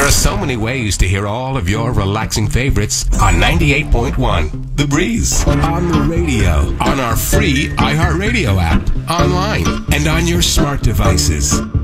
are so many ways to hear all of your relaxing favorites on 98.1 The Breeze. On the radio, on our free iHeartRadio app, online, and on your smart devices.